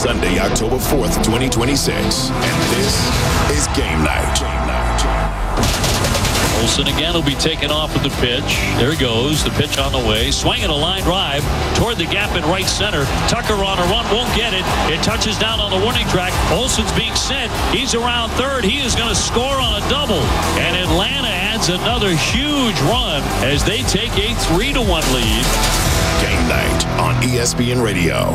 Sunday, October 4th, 2026. And this is Game Night. Olsen again will be taken off with the pitch. There he goes. The pitch on the way. Swinging a line drive toward the gap in right center. Tucker on a run. Won't get it. It touches down on the warning track. Olsen's being sent. He's around third. He is going to score on a double. And Atlanta adds another huge run as they take a 3-1 lead. Game Night on ESPN Radio.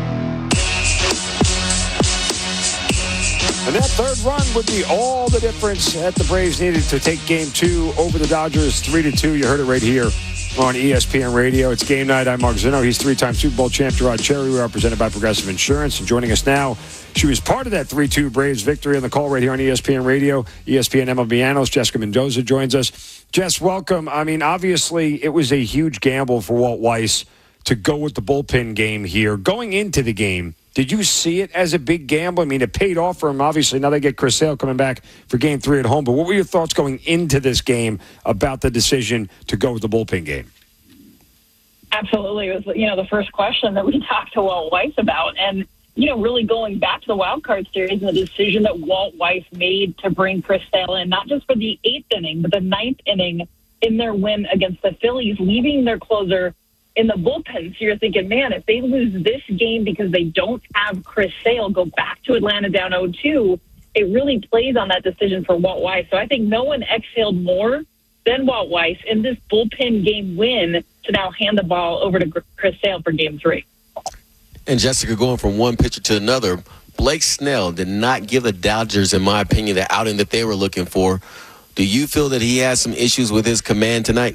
And that third run would be all the difference that the Braves needed to take Game 2 over the Dodgers 3-2. You heard it right here on ESPN Radio. It's Game Night. I'm Mark Zinno. He's three-time Super Bowl champ Gerard Cherry. We are presented by Progressive Insurance. And joining us now, she was part of that 3-2 Braves victory on the call right here on ESPN Radio. ESPN MLB analyst Jessica Mendoza joins us. Jess, welcome. I mean, obviously, it was a huge gamble for Walt Weiss to go with the bullpen game here. Going into the game, did you see it as a big gamble? I mean, it paid off for him. Obviously, now they get Chris Sale coming back for Game 3 at home. But what were your thoughts going into this game about the decision to go with the bullpen game? Absolutely. It was, the first question that we talked to Walt Weiss about. And, really going back to the wild card series and the decision that Walt Weiss made to bring Chris Sale in, not just for the 8th inning, but the 9th inning in their win against the Phillies, leaving their closer in the bullpen. So you're thinking, man, if they lose this game because they don't have Chris Sale, go back to Atlanta down 0-2, it really plays on that decision for Walt Weiss. So I think no one exhaled more than Walt Weiss in this bullpen game win to now hand the ball over to Chris Sale for Game 3. And Jessica, going from one pitcher to another, Blake Snell did not give the Dodgers, in my opinion, the outing that they were looking for. Do you feel that he has some issues with his command tonight?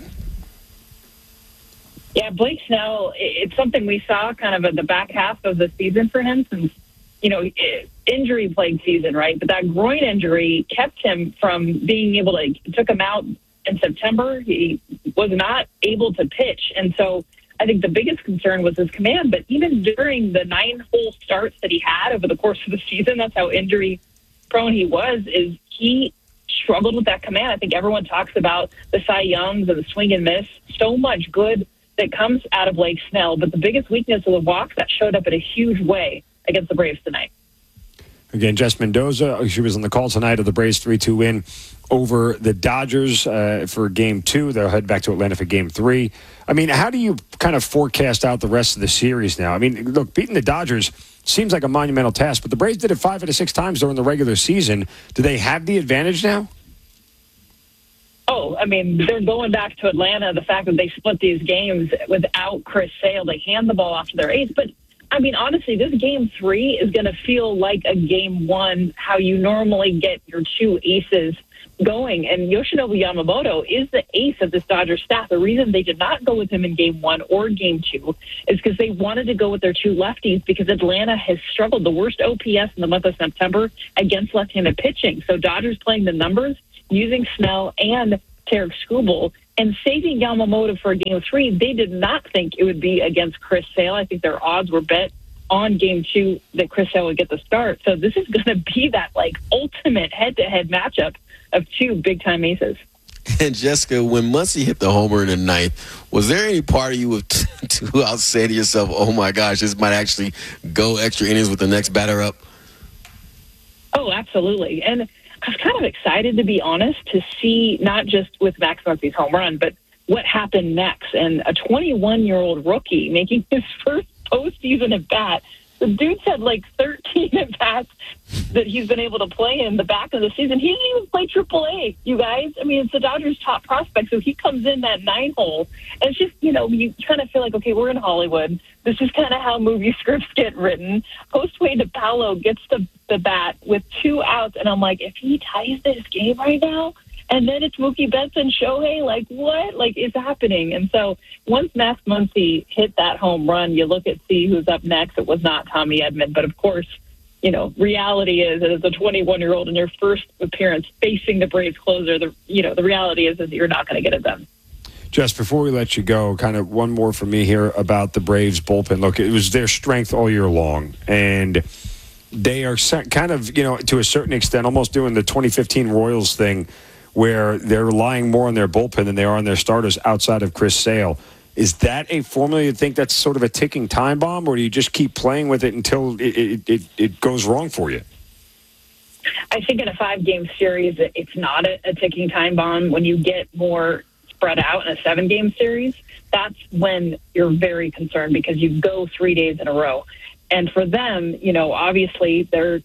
Yeah, Blake Snell, it's something we saw kind of at the back half of the season for him since, injury-plagued season, right? But that groin injury kept him from being able to, took him out in September. He was not able to pitch. And so I think the biggest concern was his command. But even during the 9-hole starts that he had over the course of the season, that's how injury-prone he was, is he struggled with that command. I think everyone talks about the Cy Youngs and the swing and miss. So much good that comes out of Blake Snell, but the biggest weakness of the walks that showed up in a huge way against the Braves tonight. Again, Jess Mendoza, she was on the call tonight of the Braves 3-2 win over the Dodgers for Game 2. They'll head back to Atlanta for Game 3. I mean, how do you kind of forecast out the rest of the series now? I mean, look, beating the Dodgers seems like a monumental task, but the Braves did it 5 out of 6 times during the regular season. Do they have the advantage now? Oh, I mean, they're going back to Atlanta. The fact that they split these games without Chris Sale, they hand the ball off to their ace. But, I mean, honestly, this Game 3 is going to feel like a Game 1, how you normally get your two aces going. And Yoshinobu Yamamoto is the ace of this Dodgers staff. The reason they did not go with him in Game 1 or Game 2 is because they wanted to go with their two lefties because Atlanta has struggled, the worst OPS in the month of September against left-handed pitching. So Dodgers playing the numbers, using Snell and Tarek Skubal, and saving Yamamoto for Game 3. They did not think it would be against Chris Sale. I think their odds were bet on Game 2 that Chris Sale would get the start. So this is going to be that ultimate head-to-head matchup of two big-time aces. And Jessica, when Muncy hit the homer in the ninth, was there any part of you with to out say to yourself, "Oh my gosh, this might actually go extra innings with the next batter up"? Oh, absolutely. And I was kind of excited, to be honest, to see not just with Max Muncy's home run, but what happened next. And a 21-year-old rookie making his first postseason at bat. The dude's had 13 at bats that he's been able to play in the back of the season. He didn't even play AAA, you guys. I mean, it's the Dodgers' top prospect, so he comes in that 9-hole. And it's just, you kind of feel like, okay, we're in Hollywood. This is kind of how movie scripts get written. Josue DePaulo gets the bat with 2 outs, and I'm like, if he ties this game right now, and then it's Mookie Betts and Shohei, what is happening? And so once Max Muncy hit that home run, you look at see who's up next. It was not Tommy Edman, but of course, reality is that as a 21-year-old in your first appearance facing the Braves closer, the reality is that you're not going to get it done. Jess, before we let you go, kind of one more from me here about the Braves bullpen. Look, it was their strength all year long, and they are kind of, to a certain extent, almost doing the 2015 Royals thing, where they're relying more on their bullpen than they are on their starters outside of Chris Sale. Is that a formula you think that's sort of a ticking time bomb, or do you just keep playing with it until it goes wrong for you? I think in a 5-game series, it's not a ticking time bomb. When you get more spread out in a 7-game series, that's when you're very concerned because you go 3 days in a row. And for them, obviously we're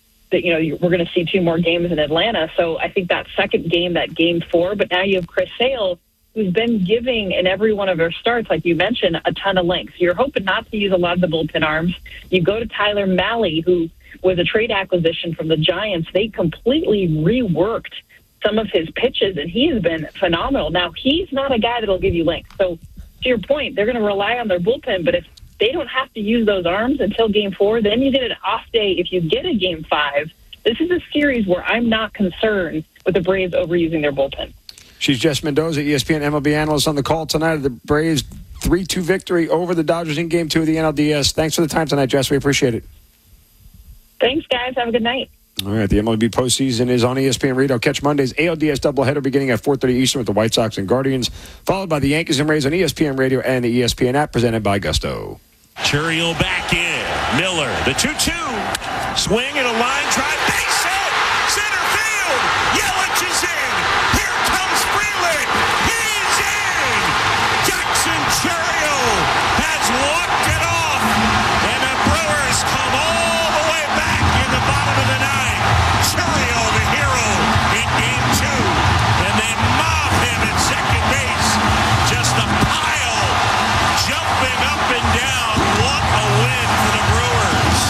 going to see 2 more games in Atlanta. So I think that second game, that game 4, but now you have Chris Sale, who's been giving in every one of their starts, like you mentioned, a ton of length. You're hoping not to use a lot of the bullpen arms. You go to Tyler Mahle, who was a trade acquisition from the Giants. They completely reworked some of his pitches, and he has been phenomenal. Now, he's not a guy that'll give you length. So to your point, they're going to rely on their bullpen, but if they don't have to use those arms until game 4, then you get an off day if you get a game 5. This is a series where I'm not concerned with the Braves overusing their bullpen. She's Jess Mendoza, ESPN MLB analyst on the call tonight of the Braves 3-2 victory over the Dodgers in Game 2 of the NLDS. Thanks for the time tonight, Jess. We appreciate it. Thanks, guys. Have a good night. All right, the MLB postseason is on ESPN Radio. Catch Monday's ALDS doubleheader beginning at 4:30 Eastern with the White Sox and Guardians, followed by the Yankees and Rays on ESPN Radio and the ESPN app, presented by Gusto. Churiel back in. Miller, the 2-2. Swing and a line drive. Base hit. Center field. Yelich is in. Here comes Freeland. He's in. Jackson Churiel has walked it off. And the Brewers come all the way back in the bottom of the 9th. Churiel, the hero, in Game 2. And they mob him at second base. Just a pile jumping up and down. What a win for the Brewers.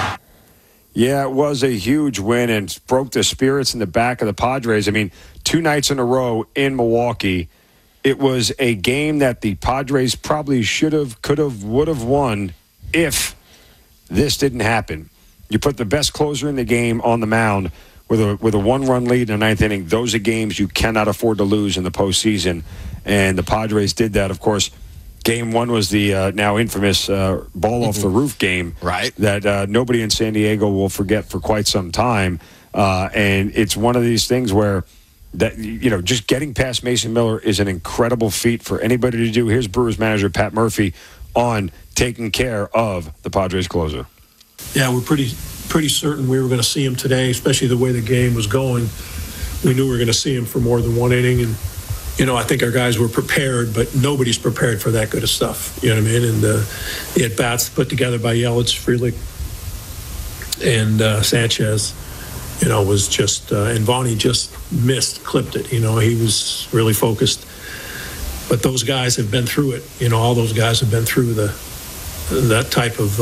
Yeah, it was a huge win and broke the spirits in the back of the Padres. I mean, 2 nights in a row in Milwaukee. It was a game that the Padres probably should have, could have, would have won if this didn't happen. You put the best closer in the game on the mound with a 1-run lead in the 9th inning. Those are games you cannot afford to lose in the postseason, and the Padres did that. Of course, Game 1 was the now infamous ball off the roof game, right? That nobody in San Diego will forget for quite some time. And it's one of these things where that just getting past Mason Miller is an incredible feat for anybody to do. Here's Brewers manager Pat Murphy on taking care of the Padres closer. Yeah, we're pretty certain we were going to see him today, especially the way the game was going. We knew we were going to see him for more than 1 inning, and I think our guys were prepared, but nobody's prepared for that good of stuff. You know what I mean? And the at-bats put together by Yelich, Frelick, and Sanchez, was just, and Vonnie just clipped it. He was really focused. But those guys have been through it. All those guys have been through that type of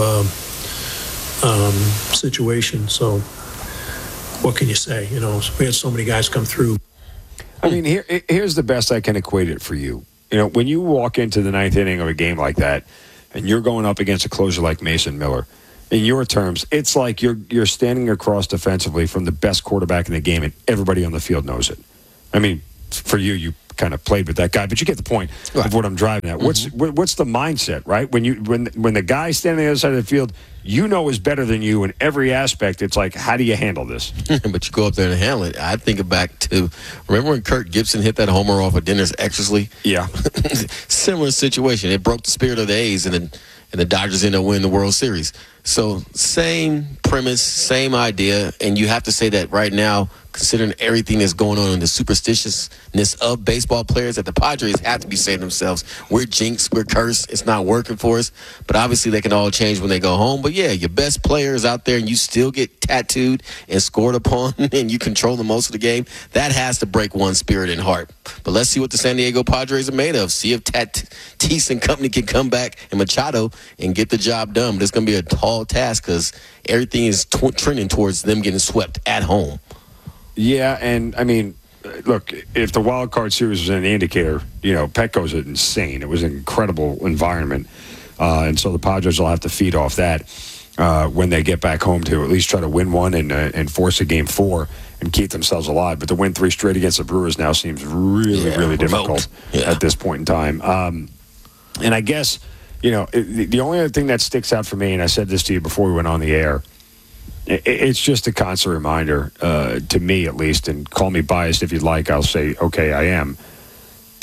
situation. So what can you say? We had so many guys come through. I mean, here's the best I can equate it for you. When you walk into the 9th inning of a game like that, and you're going up against a closer like Mason Miller, in your terms, it's like you're standing across defensively from the best quarterback in the game, and everybody on the field knows it. I mean, for you kind of played with that guy, but you get the point of what I'm driving at. What's the mindset, right? When the guy standing on the other side of the field, is better than you in every aspect. It's like, how do you handle this? But you go up there and handle it. I think back to, remember when Kirk Gibson hit that homer off of Dennis Eckersley? Yeah. Similar situation. It broke the spirit of the A's, and the Dodgers ended up winning the World Series. So same premise, same idea, and you have to say that right now, considering everything that's going on in the superstitiousness of baseball players, that the Padres have to be saying to themselves, we're jinxed, we're cursed, it's not working for us. But obviously they can all change when they go home. But yeah, your best players out there and you still get tattooed and scored upon and you control the most of the game, that has to break one's spirit and heart. But let's see what the San Diego Padres are made of. See if Tatis and company can come back and Machado and get the job done. But it's going to be a tall task because everything is trending towards them getting swept at home. Yeah, and I mean, look, if the wild card series was an indicator, Petco's insane. It was an incredible environment, and so the Padres will have to feed off that when they get back home to at least try to win one and force a Game 4 and keep themselves alive. But to win 3 straight against the Brewers now seems really difficult at this point in time. And I guess the only other thing that sticks out for me, and I said this to you before we went on the air. It's just a constant reminder, to me at least, and call me biased if you'd like. I'll say, okay, I am. But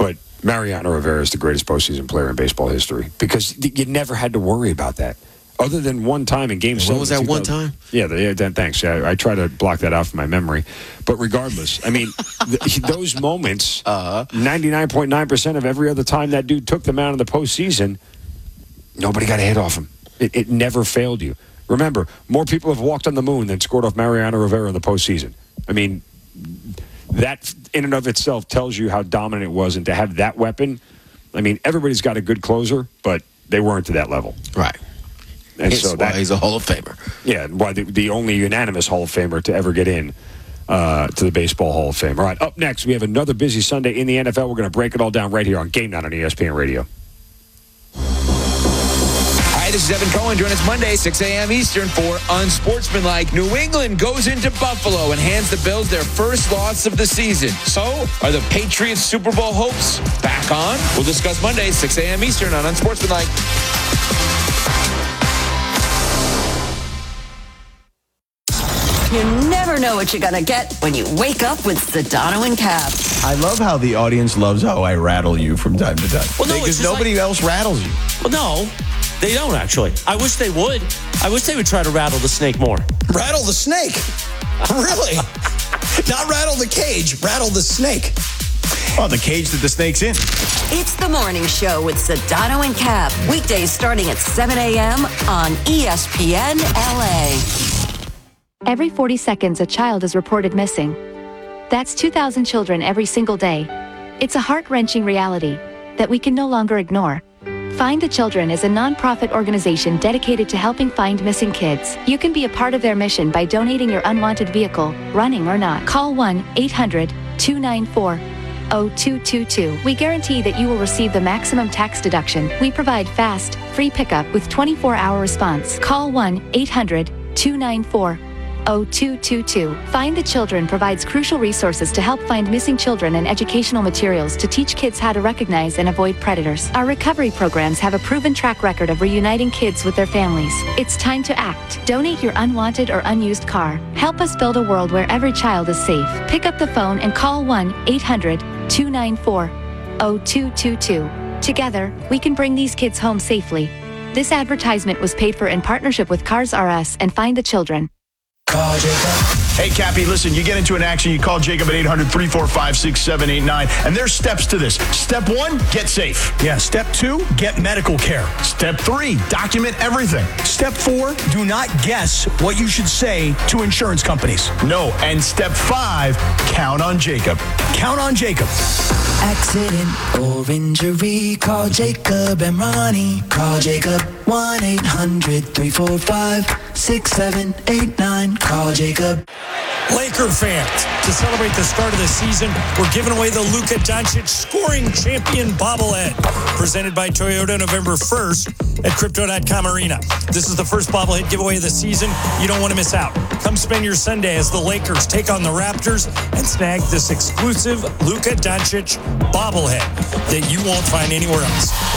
Mariano Rivera is the greatest postseason player in baseball history because you never had to worry about that. Other than one time in Game 7. What was that one time? Yeah, thanks. I try to block that out from my memory. But regardless, I mean, those moments, 99.9% of every other time that dude took them out in the postseason, nobody got a hit off him. It never failed you. Remember, more people have walked on the moon than scored off Mariano Rivera in the postseason. I mean, that in and of itself tells you how dominant it was. And to have that weapon, I mean, everybody's got a good closer, but they weren't to that level. Right. And It's so why he's a Hall of Famer. Yeah, why the only unanimous Hall of Famer to ever get in to the Baseball Hall of Fame. All right, up next, we have another busy Sunday in the NFL. We're going to break it all down right here on Game Night on ESPN Radio. Hi, this is Evan Cohen. Join us Monday, 6 a.m. Eastern for Unsportsmanlike. New England goes into Buffalo and hands the Bills their first loss of the season. So, are the Patriots' Super Bowl hopes back on? We'll discuss Monday, 6 a.m. Eastern on Unsportsmanlike. You never know what you're going to get when you wake up with Sedano and Cap. I love how the audience loves how I rattle you from time to time. Well, no, because nobody else rattles you. Well, no, they don't actually. I wish they would. I wish they would try to rattle the snake more. Rattle the snake? Really? Not rattle the cage, rattle the snake. Oh, the cage that the snake's in. It's the morning show with Sedano and Cap. Weekdays starting at 7 a.m. on ESPN LA. Every 40 seconds, a child is reported missing. That's 2,000 children every single day. It's a heart-wrenching reality that we can no longer ignore. Find the Children is a non-profit organization dedicated to helping find missing kids. You can be a part of their mission by donating your unwanted vehicle, running or not. Call 1-800-294-0222. We guarantee that you will receive the maximum tax deduction. We provide fast, free pickup with 24-hour response. Call 1-800-294-0222. Find the Children provides crucial resources to help find missing children and educational materials to teach kids how to recognize and avoid predators. Our recovery programs have a proven track record of reuniting kids with their families. It's time to act. Donate your unwanted or unused car. Help us build a world where every child is safe. Pick up the phone and call 1-800-294-0222. Together, we can bring these kids home safely. This advertisement was paid for in partnership with Cars R Us and Find the Children. Call Jacob. Hey, Cappy, listen, you get into an accident, you call Jacob at 800-345-6789, and there's steps to this. Step 1, get safe. Yeah, step 2, get medical care. Step 3, document everything. Step 4, do not guess what you should say to insurance companies. No, and step 5, count on Jacob. Count on Jacob. Accident or injury, call Jacob and Ronnie. Call Jacob 1-800-345-6789. Call Jacob. Laker fans, to celebrate the start of the season, we're giving away the Luka Doncic Scoring Champion bobblehead, presented by Toyota November 1st at Crypto.com Arena. This is the first bobblehead giveaway of the season. You don't want to miss out. Come spend your Sunday as the Lakers take on the Raptors and snag this exclusive Luka Doncic bobblehead that you won't find anywhere else.